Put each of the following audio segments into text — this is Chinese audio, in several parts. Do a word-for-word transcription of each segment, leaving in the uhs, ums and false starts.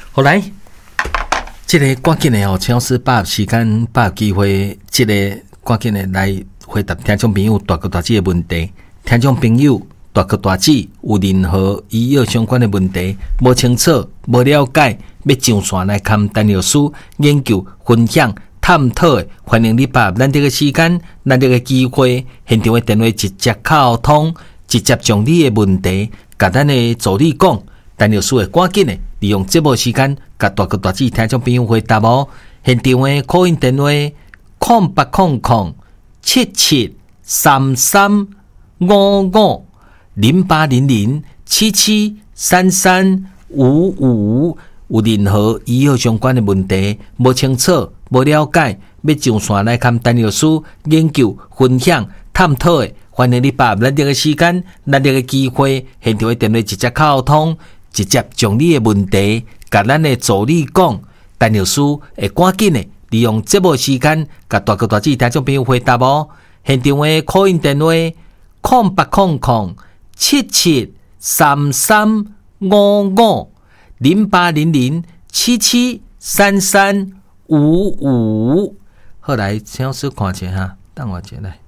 后来，这个赶紧的哦，请老师把握时间，把握机会，这个赶紧的来回答听众朋友大哥大姐的问题。听众朋友大哥大姐有任何医药相关的问题，无清楚、无了解，要上线来看陈老师研究、分享、探讨的，欢迎你把咱这个时间、咱这个机会，现场的电话直接沟通，直接将你的问题，甲咱的助理讲，陈老师会赶紧的利用节目时间，甲大哥大姐听众朋友回答哦。现场的call in电话：空八空空七七三三五五零八零零七七三三五五。有任何医药相关的问题，无清楚、无了解，要上线来看陈老师研究、分享、探讨的，欢迎你把握咱这个时间、咱这个机会，现场的电话直接沟通，直接将你的问题，甲咱的助理讲，陈老师会赶紧的利用节目时间，甲大哥大姐听众朋友回答哦。现场的 call in 电话：空八空空七七三三五五。零八零零七七三三五五，后来请老师看一下哈，等我一下来，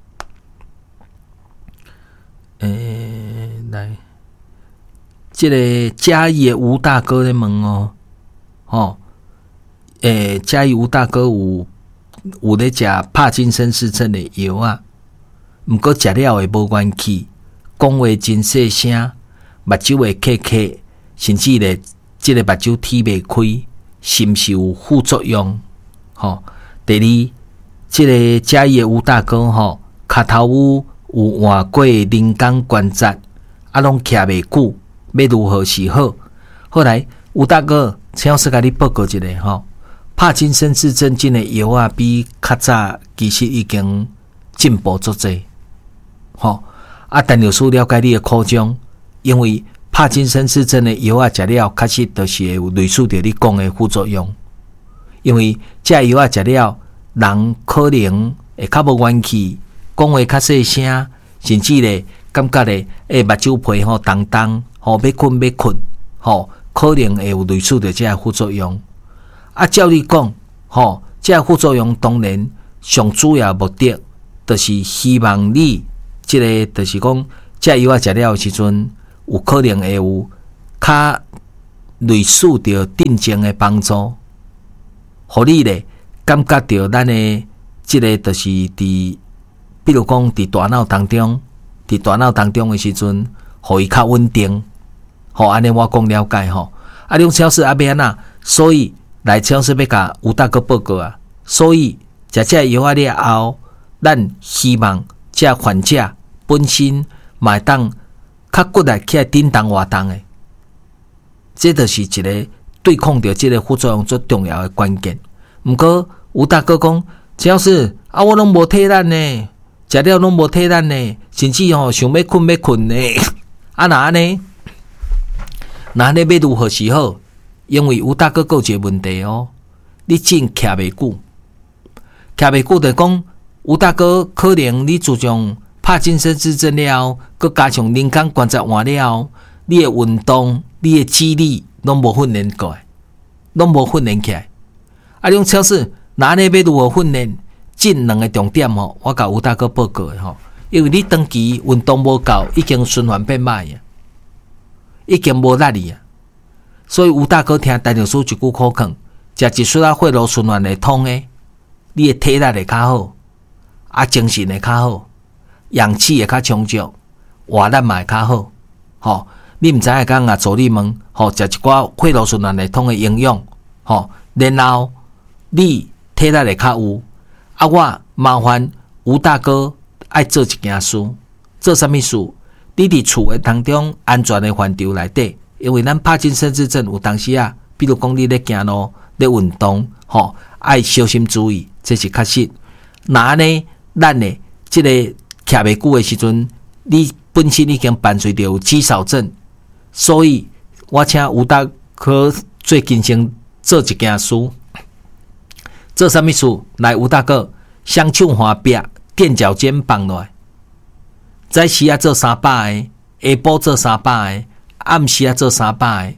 诶、欸，来，这个嘉义的吴大哥在问哦，哦，诶、欸，嘉义吴大哥有有咧食帕金森氏症的药啊，毋过食了会无元气，讲话真细声，目睭会刻刻，甚至咧。这个目睭天袂开，是毋是有副作用？吼、哦，第二，这个嘉义的吴大哥吼，脚头有有换过人工关节，啊，拢徛袂久，要如何是好？后来吴大哥，请老师甲你报告一下吼，帕金森氏症这个药啊，比较早其实已经进步足济。吼、哦，啊，陈老师了解你的苦衷，因为。帕金森氏症的药啊，食了确实就是会有类似着你讲的副作用，因为这药啊食了，人可能会较无元气，讲话较细声，甚至咧感觉咧，诶，目睭皮吼重重，吼要困要困，吼可能会有类似着这副作用。啊，照你讲，吼，这副作用当然上主要目的，就是希望你即、这个就是讲，这药啊食了时阵。有可能会有较类似着定情的帮助，互你咧感觉到咱的即个就是伫，比如讲伫大脑当中，伫大脑当中的时阵，互伊较稳定。吼，安尼我讲了解吼。啊，你超市阿要安那，所以来超市要甲吴大哥报告啊。所以食这药啊了后，咱希望这患者本身嘛会当。较骨力起来顶动活动的，这就是一个对抗着这个副作用最重要的关键。毋过吴大哥讲，只要是啊，我拢无体力呢，食了拢无体力呢，甚至吼、哦、想要困要困呢，啊那安尼，那安尼要如何是好？因为吴大哥有一个问题哦，你真徛袂久，徛袂久就讲吴大哥可能你注重。帕金森氏症了，佮加上人工关节换了，你的运动、你的肌力拢无训练过来，拢无训练起来。啊，你用超市，那安尼要如何训练？这两个重点吼，我甲吴大哥报告的吼，因为你长期运动无够，已经循环变歹啊，已经无力哩啊。所以吴大哥听陈老师一句口劝，食一束啊血路循环会通的，你的体力会较好，啊，精神会较好。氧气会较充足，活力嘛会较好。吼，你毋知影讲啊，助你问，吼，食一寡血路循环会通的营养，吼，然后你体力会较有。啊，我麻烦吴大哥爱做一件事，做啥物事？你伫厝的当中安全的范畴内底，因为咱帕金森氏症有当时啊，比如讲你咧行路、咧运动，吼，爱小心注意，这是确实。那呢，咱呢，即、这个。徛袂久的时阵，你本身已经伴随着有肌少症，所以我请吴大哥最近先做一件事，做啥物事？来，吴大哥，双手划壁，垫脚尖放落来，早时啊做三百个，下晡做三百个，暗时啊做三百个，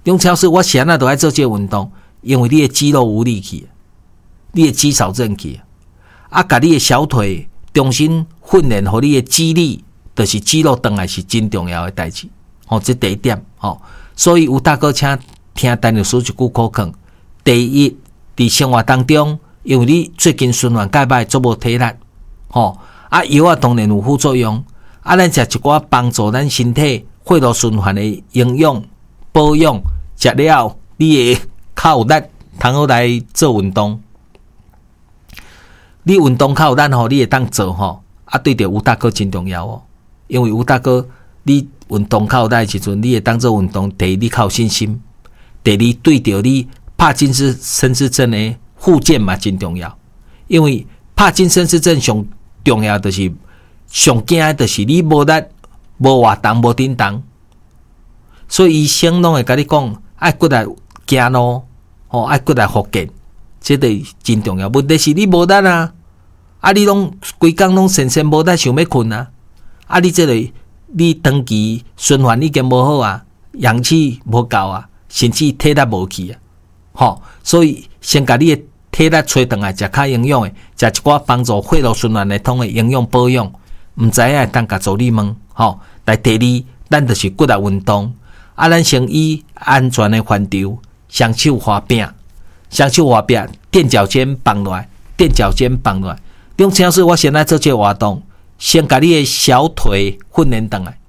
中超市我现在都爱做这个运动，因为你的肌肉无力去，你的肌少症去，啊，甲你的小腿重新训练，互你的肌力，就是肌肉回来是真重要的代志。哦，这第一点。哦，所以有大哥请听陈律师一句口劝：第一，伫生活当中，因为你最近循环介歹，做无体力，吼、哦、啊药啊当然有副作用，啊咱食一寡帮助咱身体血路循环的营养保养，食了你会较有力，通好来做运动。你运动较有力吼，你会当做吼，啊对着吴大哥真重要哦，因为吴大哥你运动较有力的时阵，你会当做运动，第一你较有信心，第二对着你帕金森氏症的复健嘛真重要，因为帕金森氏症上重要就是上惊的就是你无力、无活动、无振动，所以医生拢会甲你讲，爱骨来行路，吼，爱骨来复健，这个真重要。问题是你无力啊，啊你拢规工拢神神无力，想要困啊，啊你这个你长期循环已经无好啊，氧气无够啊，甚至体力无去啊，吼，所以先甲你的体力吹回来，食较营养的，食一寡帮助血路循环的通的营养保养，毋知影会当甲助你问，吼。来第二，咱就是骨力运动，啊，咱先以安全的范畴，双手滑柄，双手滑柄，垫脚尖放落来，垫脚尖放落来。中超市我现在做这个活动，先甲你的小腿训练回来，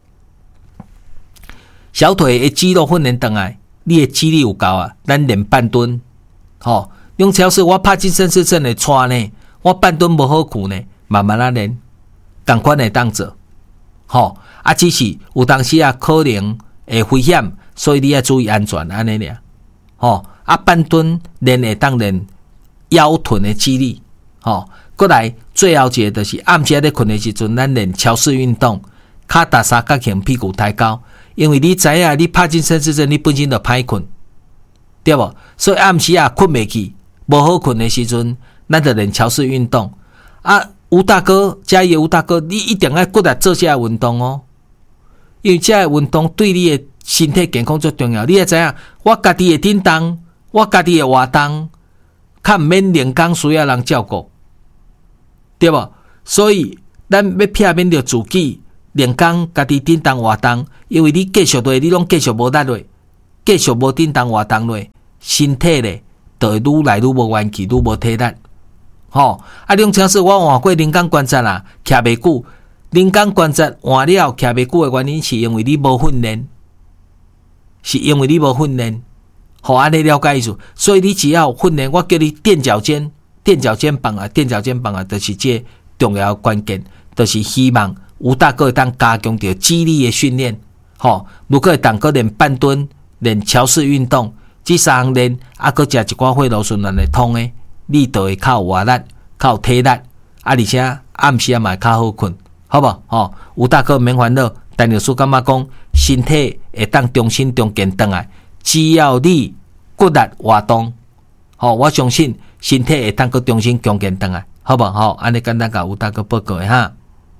小腿的肌肉训练回来，你的肌力有够啊，咱练半蹲，吼。中超市我帕金森氏症的带呢，我半蹲无好苦呢，慢慢啊练，同款会当做。吼、哦、啊，只是有当时啊可能会危险，所以你要注意安全安尼尔。吼、哦、啊，半蹲练会当练腰臀的肌力。吼、哦，过来最后一个就是暗时咧困的时阵，咱练桥式运动，脚踏三角形，屁股抬高。因为你知影，你帕金森氏症，你本身就歹困，对无？所以暗时啊困袂去，无好困的时阵，咱就练桥式运动啊。吴大哥，嘉义吴大哥，你一定要骨力做这运动哦，因为这运动对你的身体健康最重要。你也知影，我家己的振动，我家己的活动，较毋免连工需要人照顾，对无？所以咱要避免着自己连工家己振动活动，因为你继续落，你拢继续无力落，继续无振动活动落，身体咧就会愈来愈无元气，愈无体力。吼、哦，啊！中超市我换过人工关节啦，徛袂久。人工关节换了徛袂久的原因，是因为你无训练，是因为你无训练。好，安尼了解意思。所以你只要训练，我叫你垫脚尖，垫脚尖放啊，垫脚尖放啊，就是这重要关键，就是希望吴大哥会当加强着肌力的训练。吼、哦，如果会当个练半蹲、练桥式运动，这三项练，啊，搁食一寡血路循环的通的。你就会较有活力，较有体力，啊，而且暗时啊嘛较好困，好无？吼，吴大哥免烦恼，陈律师感觉讲，身体会当重新重建回来，只要你骨力活动，吼，我相信身体会当个重新重建回来，好无？吼，安尼简单甲吴大哥报告一下。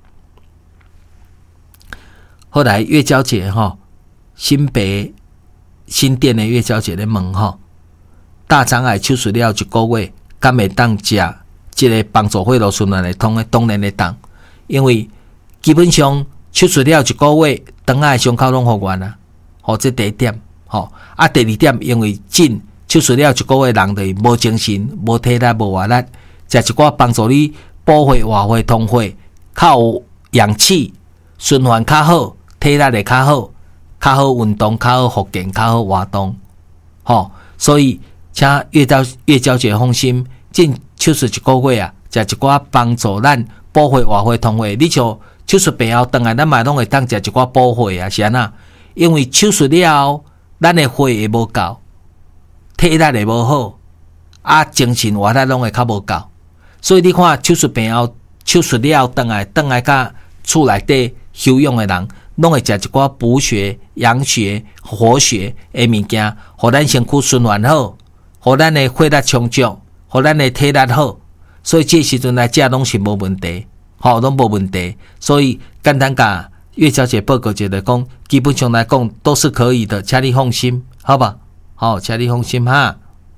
后来月交节吼，新北新店的月交节咧问吼，大肠癌手术了一个月。敢会当食即个帮助血路循环的通的，当然会当，因为基本上手术了一个月，肠癌伤口拢复原啊。吼，这第一点。吼，啊，第二点，因为真手术了一个月，人就无精神、无体力、无活力，食一寡帮助你补血、活血、通血，较有氧气，循环较好，体力会较好，较好运动，较好复健，较好活动。吼，所以。请月交月交节放心，进手术一个月啊，食一寡帮助咱补血、活血、通血。你像手术病后，当然咱嘛拢会当食一寡补血啊，是安那？因为手术了后，咱的血会无够，体力会无好，啊，精神活力拢会较无够。所以你看手术病后，手术了后，当来当来甲厝内底休养的人，拢会食一寡补血、养血、活血的物件，互咱身躯循环好。互咱的血力充足，互咱的体力好，所以这时阵来食拢是无问题，吼，拢无问题。所以简单甲月小姐报告一下讲，基本上来讲都是可以的，请你放心。好。 好吧？好，请你放心哈。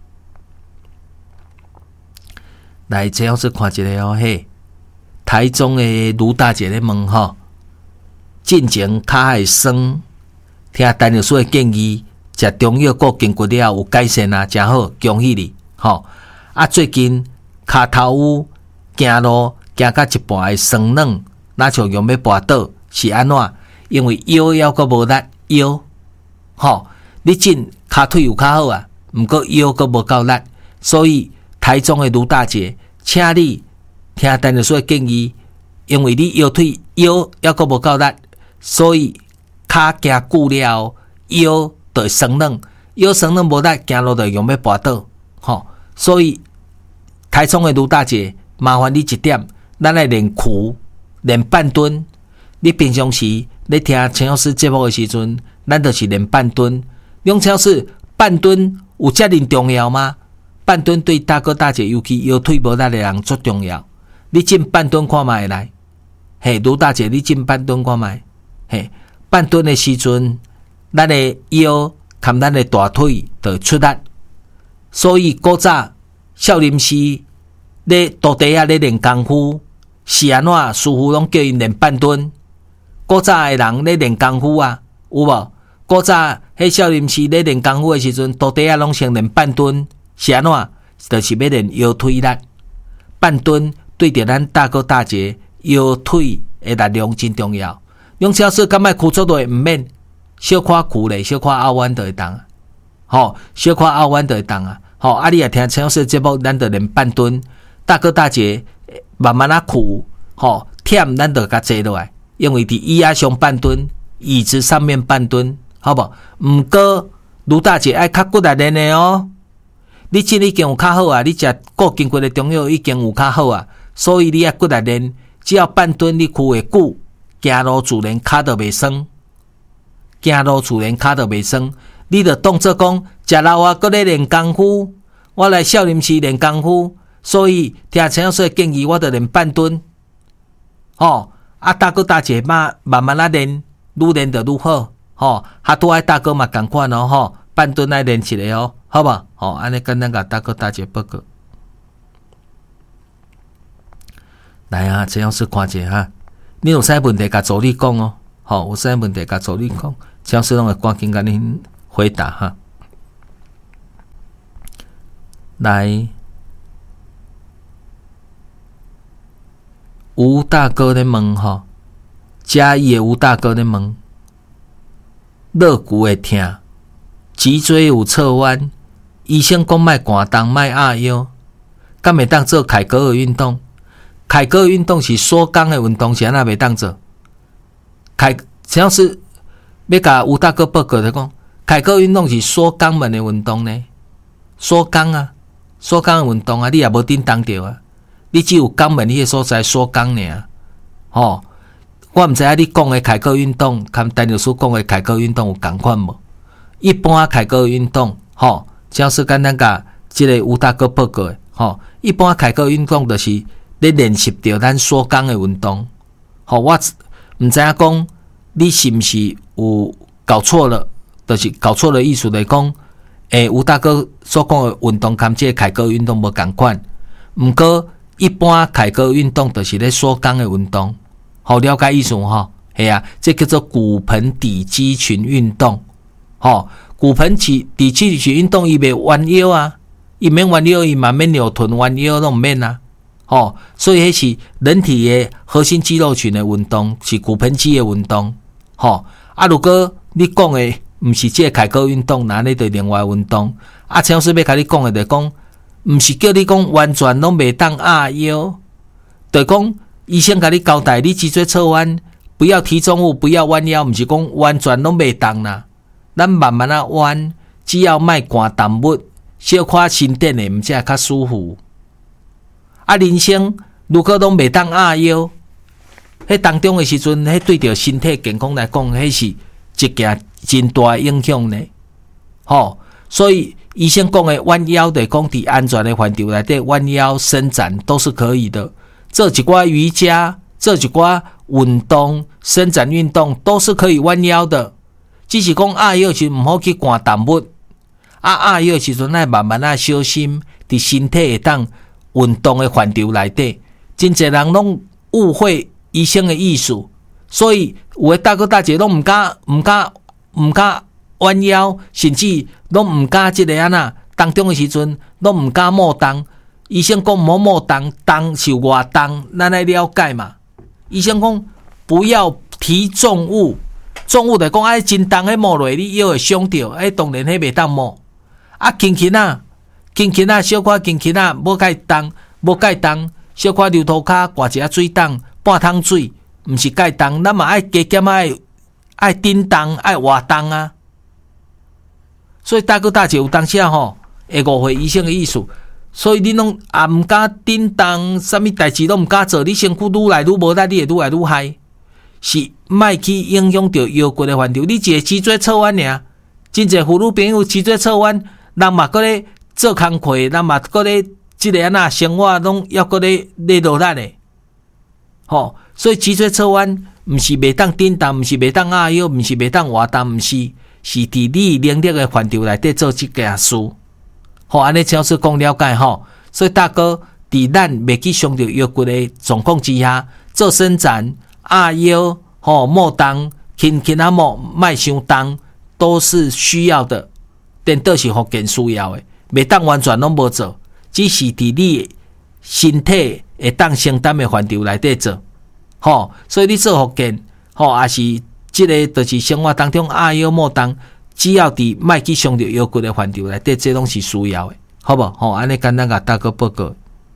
来，这样是看一个哦，嘿，台中的卢大姐咧问吼，进前脚会酸，听陈律师的建议，食中药固筋骨了有改善啊，真好，恭喜你，吼！啊，最近骹头乌行路行到一半会酸软，那像用要跋倒，是安怎？因为腰腰阁无力，腰，吼，你进骹腿有较好啊，毋过腰阁无够力，所以台中的卢大姐，请你听陈律师的建议，因为你腰腿腰抑阁无够力，所以骹行久了，腰就会酸软，腰酸软无力，行路就用要跋倒，吼。所以台中的卢大姐，麻烦你一点，咱来练躯，练半蹲。你平常时咧听陈老师节目的时阵，咱就是练半蹲。用陈老师半蹲有遮尔重要吗？半蹲对大哥大姐，尤其腰腿无力的人足重要。你进半蹲看卖来，嘿，卢大姐，你进半蹲看卖，嘿，半蹲的时阵，咱的腰含咱的大腿就出力。所以古早少林寺咧徒弟仔咧练功夫，是安怎师傅拢叫因练半蹲。古早的人咧练功夫啊，有无？古早迄少林寺咧练功夫的时阵，徒弟仔拢先练半蹲，是安怎？就是要练腰腿力。半蹲对着咱大哥大姐腰腿的力量真重要。用超市敢卖屈足落毋免，小可屈咧，小可拗弯就会当。吼，小可拗弯就会当啊！吼，啊，你也听陈老师节目，咱就练半蹲，大哥大姐慢慢啊屈，吼，忝咱就甲坐落来，因为伫椅仔上半蹲，椅子上面半蹲，好无？毋过卢大姐爱较骨力练的哦，你真已经有较好啊，你食固筋骨的中药已经有较好啊，所以你爱骨力练，只要半蹲你屈会久，行路自然骹就袂酸，行路自然骹就袂酸。你著当作讲，食老啊，搁咧练功夫，我来少林寺练功夫，所以听陈老师的建议，我著练半蹲。吼，啊，大哥大姐嘛，慢慢啊练，愈练著愈好。吼，哈拄爱大哥嘛共款哦，吼，半蹲爱练一个哦，好吧？吼，安尼简单甲大哥大姐报告。来啊，陈老师看者哈，你有啥问题甲助理讲哦，吼，有啥问题甲助理讲，陈老师拢会赶紧甲恁回答哈。来，吴大哥咧问吼，嘉义的吴大哥咧问，肋骨会痛，脊椎有侧弯，医生讲莫寒冻，莫压腰，敢会当做凯格尔运动？凯格尔运动是缩肛的运动，是安那袂当做？凯，只要是要甲吴大哥报告的讲。凯格尔运动是缩肛门的运动呢，缩肛啊，缩肛的运动啊，你也无叮当着啊，你只有肛门迄个所在缩肛尔，吼，我毋知影你讲的凯格尔运动，跟陈律师讲的凯格尔运动有共款无？一般凯格尔运动，吼，只要是简单甲即个吴大哥报告的，吼，一般凯格尔运动就是咧练习着咱缩肛的运动，吼，我毋知影讲你是毋是有搞错了。就是搞错了意思来讲，诶，吴大哥所讲的运动，跟这个凯格尔运动无共款。毋过一般凯格尔运动就是咧缩肛的运动，好了解意思吼？系啊，这叫做骨盆底肌群运动。吼，骨盆底底肌群运动伊袂弯腰啊，伊免弯腰，伊嘛免扭臀弯腰拢毋免啊。吼，所以迄是人体的核心肌肉群的运动，是骨盆肌的运动。吼，啊，如果你讲的毋是这个凯格尔运动，那你就另外运动。啊，陈老师要甲你讲的就讲，毋是叫你讲完全拢袂当压腰，就讲医生甲你交代，你脊椎侧弯，不要提重物，不要弯腰，毋是讲完全拢袂当啦。咱慢慢啊弯，只要莫寒淡物，小可伸展的，毋则会较舒服。啊，人生如果拢袂当压腰，迄当中的时阵，迄对着身体健康来讲，迄是一件真大的影响呢。吼，所以医生讲的弯腰的，讲伫安全的范畴内底，弯腰伸展都是可以的。做一寡瑜伽，做一寡运动，伸展运动都是可以弯腰的。只是讲压腰时毋好去寒淡物， 啊啊药的时阵，爱慢慢啊小心，伫身体会当运动的范畴内底，真侪人拢误会医生的意思，所以有的大哥大姐拢毋敢、毋敢、毋敢弯腰，甚至拢毋敢即个安那当中的时阵，拢毋敢摸动。医生讲摸摸动，动是偌重，咱来了解嘛。医生讲不要提重物，重物就讲哎真重的摸落，你腰会伤着，哎当然迄袂当摸。啊，轻轻啊，轻轻啊，小可轻轻啊，无介重，无介重，小可牛头骹挂一下水桶，半桶水，毋是介重，咱嘛爱加减爱爱顶重，爱活重啊。所以大哥大姐有当时吼会误会医生的意思。所以你拢也毋敢顶重，啥物代志拢毋敢做，你身躯愈来愈无力，你会愈来愈害，是莫去影响到腰骨的范畴。你一个脊椎侧弯尔，真侪妇女朋友脊椎侧弯，人嘛搁咧做工课，人嘛搁咧即个安那生活拢抑搁咧咧落力的，吼、哦。所以脊椎侧弯毋是袂当顶重，毋是袂当压腰，毋是袂当活动，毋是是伫你能力的范畴内底做即件事。好，安尼超市讲了解吼，所以大哥伫咱袂去伤到腰骨的状况之下，做伸展、压腰、吼摸动、轻轻啊摸，莫伤重，都是需要的。颠倒是福建需要的，袂当完全拢无做，只是伫你身体会当承担的范畴内底做。吼，所以你做福建，吼也是即个，就是生活当中压腰摸动。只要伫莫去伤到腰骨的范畴内底，这拢是需要的，好无？吼，安尼简单甲大哥报告。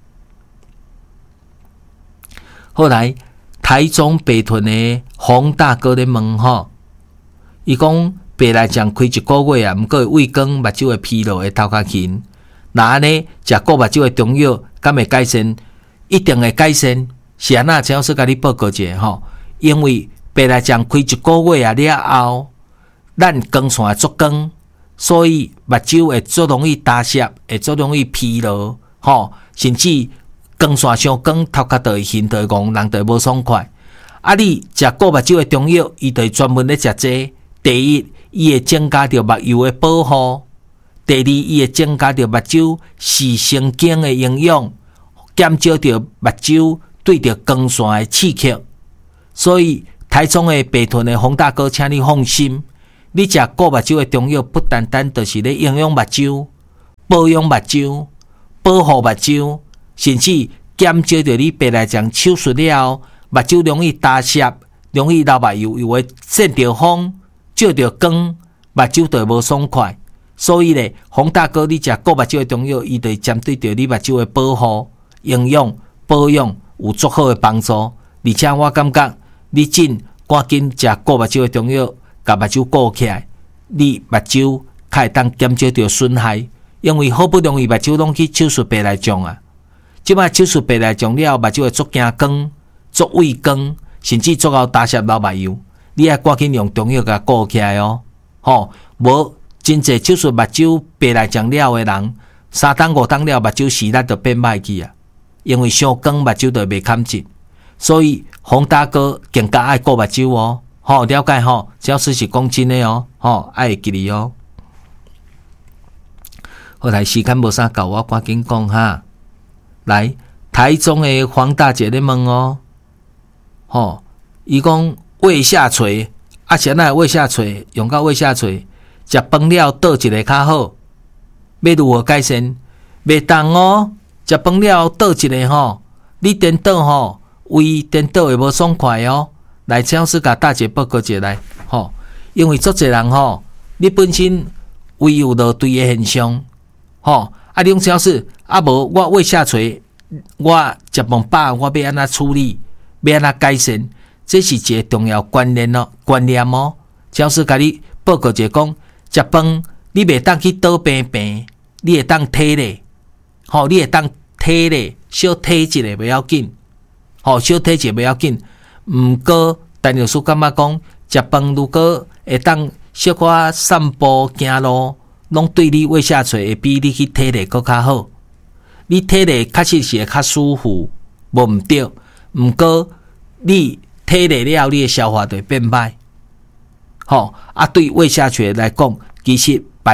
后来台中北屯的洪大哥咧问吼，伊讲白内障开一个月啊，毋过胃光、目睭的疲劳会头较轻，那安尼食过目睭的中药，敢会改善？一定会改善。是安那？只要是甲你报告一下吼，因为白内障开一个月啊了后。咱光线会足光，所以目睭会足容易打涩，会足容易疲劳，吼，甚至光线伤光，头壳就会晕，就会戆，人就会无爽快。啊，你食过目睭的中药，伊就会专门咧食这。第一，伊会增加着目睭的保护；第二，伊会增加着目睭视神经的营养，减少着目睭对着光线的刺激。所以台中的北屯的洪大哥，请你放心。你食过目睭的中药，不单单就是咧营养目睭、保养目睭、保护目睭，甚至减少着你白内障手术了后，目睭容易打涩、容易流目油，又会晒着风、照着光，目睭就会无爽快。所以咧，洪大哥，你食过目睭的中药，伊就会针对着你目睭的保护、营养、保养有足好的帮助。而且我感觉你真赶紧食过目睭的中药。甲目睭顾起来，你目睭较会当减少着损害，因为好不容易目睭拢去手术白内障啊，即摆手术白内障了，目睭会足惊光、足畏光，甚至足到打湿流目油，你爱赶紧用中药甲顾起来哦，吼，无真侪手术目睭白内障了的人，三档五档了目睭视力就变歹去啊，因为伤光目睭就袂堪进，所以洪大哥更加爱顾目睭哦。好、哦、了解吼、哦，只要是是讲真的哦，吼、哦、爱会记哩哦。后来时间无啥够，我赶紧讲哈。来，台中的黄大姐咧问哦，吼、哦，伊讲胃下垂，啊，现在胃下垂用到胃下垂，食饭了倒一个较好，要如何改善？袂当哦，食饭了倒一个吼，你颠倒吼，胃颠倒会无爽快哦。来，超市甲大姐报告一下来，吼，因为足侪人吼，你本身胃有落堆的现象，吼，啊，你用超市啊无我胃下垂，我食饭饱，我要安怎处理，要安怎改善，这是一个重要观念咯，观念哦。超市甲你报告一下讲，食饭你袂当去倒平平，你会当体咧，吼，你会当体咧，小体一下袂要紧，吼，小体一下袂要紧。毋过，陈律师感觉讲，食饭如果会当小可散步行路，拢对你胃下垂会比你去体力搁较好。你体力确实是会较舒服，无毋对。毋过你体力了，你的消化就会变歹。吼、哦、啊，对胃下垂来讲，其实排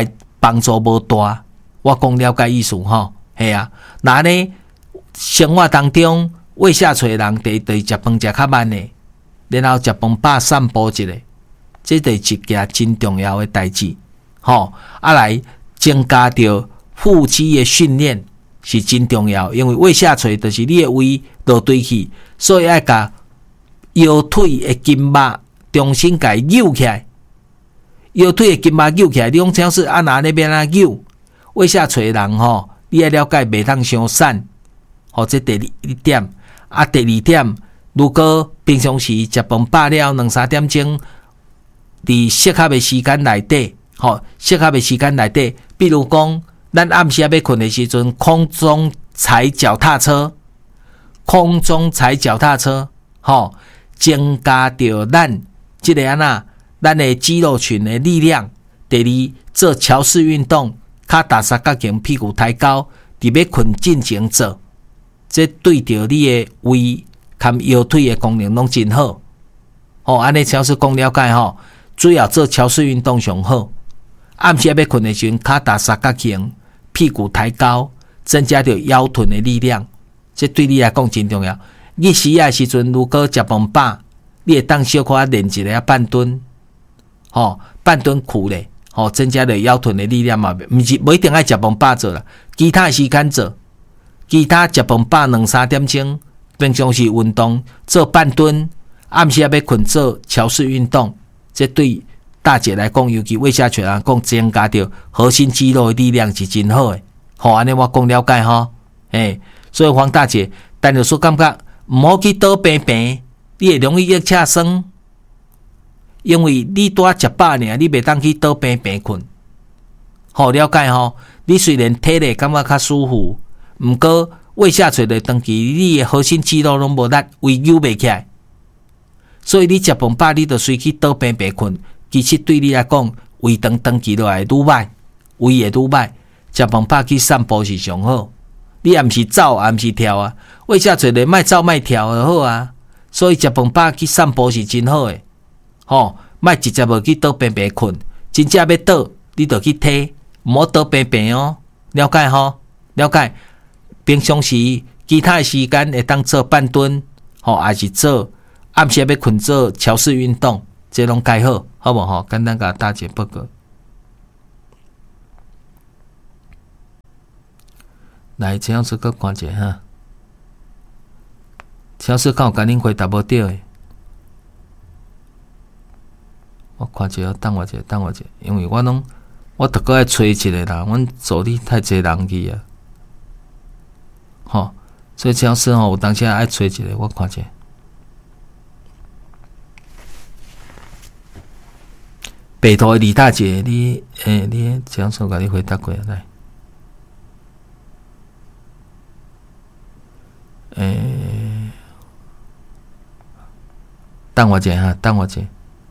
帮助无大。我讲了解意思吼，系啊。那呢，生活当中胃下垂的人，第第食饭食较慢的，然后食饭饱散步一下，这是一件真重要的代志。吼，啊来增加着腹肌的训练是真重要，因为胃下垂就是你的胃落堆去，所以爱甲腰腿的筋膜重新甲扭起来。腰腿的筋膜扭起来，你讲超市啊哪那边啊扭？胃下垂的人吼，你要了解袂当伤瘦。吼，这第二点。啊，第二点，如果平常时食饭饱了两三点钟，伫适合的时间内底，吼，适合的时间内底，比如讲，咱暗时要困的时阵，空中踩脚踏车，空中踩脚踏车，吼，增加着咱即个安那，咱的肌肉群的力量。第二，做桥式运动，脚踏三角形，屁股抬高，伫要困进前做。这对着你的胃含腰腿的功能拢真好。哦，安尼超市讲了解吼，主要做桥式运动上好。暗时要困的时阵，脚踏三角形，屁股抬高，增加着腰臀的力量。这对你来讲真重要。日时啊时阵，如果食饭饱，你会当小可练一个半蹲，吼、哦，半蹲苦咧，吼、哦，增加着腰臀的力量嘛。毋是不一定爱食饭饱做啦，其他时间做。其他食饭饱两三点钟，平常时运动做半蹲，暗时要困做桥式运动，这对大姐来讲，尤其胃下垂人讲，增加着核心肌肉的力量是真好诶。好，安尼我讲了解吼，诶，所以黄大姐，但有说感觉唔好去倒平平，你会容易约车酸，因为你多食饱尔，你袂当去倒平平困。好，了解吼，你虽然体力感觉较舒服。毋过胃下垂的长期，你的核心肌肉拢无力，胃扭袂起来，所以你食饭饱，你就随去倒平平困。其实对你来讲，胃长长期落来愈歹，胃会愈歹。食饭饱去散步是上好。你也毋是走，也毋是跳啊。胃下垂的莫走莫跳就好啊。所以食饭饱去散步是真好诶。吼，莫直接无去倒平平困。真正要倒，你就去踢，毋好倒平平哦。了解吼？了解。平常时其他的时间会当做半蹲，吼，还是做暗时要困做桥式运动，这拢介好，好无吼？简单甲大姐报告。来，这样子个看者哈，这样子敢有甲恁回答无对诶？我看者，等我者，等我者，因为我拢我逐个爱找一个啦，阮助理太侪人去啊。吼，所以超市吼有当时爱找一个，我看者。北投的李大姐，你诶、欸，你超市甲你回答过来。诶、欸，等我者哈，等我者。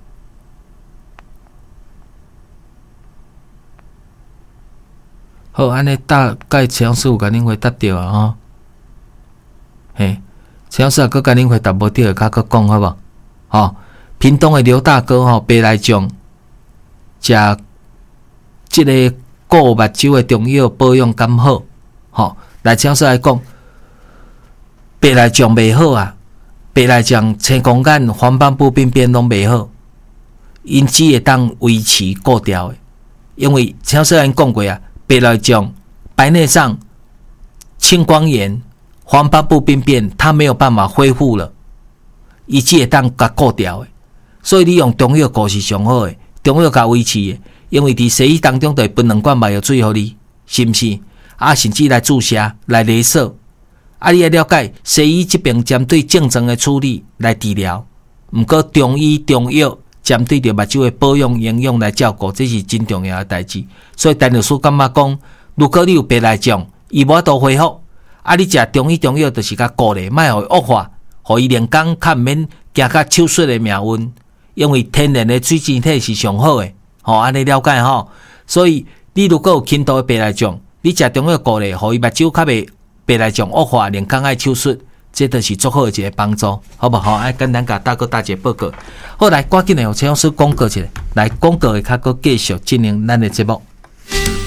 好，安尼大概超市有甲恁回答着啊吼。嘿，超市啊，佮甲恁回答无对，甲佮讲好无？吼，屏东的刘大哥吼，白内障，食即个固目睭的中药保养敢好？吼，来超市来讲，白内障袂好啊，白内障、青光眼、黄斑部病变拢袂好，因只会当维持固调的，因为超市咱讲过啊，白内障、白内障、青光眼。黄斑部病变，它没有办法恢复了，伊只会当甲固掉的，所以你用中药顾是上好的，中药甲维持的，因为伫西医当中就会分两罐麻药水互你，是毋是？啊，甚至来注射、来雷射，啊，你要了解西医这边针对症状的处理来治疗，毋过中医中药针对着目睭的保养营养来照顾，这是真重要的代志。所以陈律师感觉讲，如果你有白内障，伊无法度恢复。啊！你食中医中药就是甲固咧，莫互伊恶化，互伊连工较毋免行较手术的命运。因为天然的水晶体是上好的，吼、哦，安尼了解吼。所以你如果有轻度的白内障，你食中药固咧，互伊目睭较袂白内障恶化，连工爱手术，这都是足好的一个帮助，好不好？爱简单甲大哥大姐报告。好，来赶紧来，有请老师广告一下，来广告的较搁继续进行咱的节目。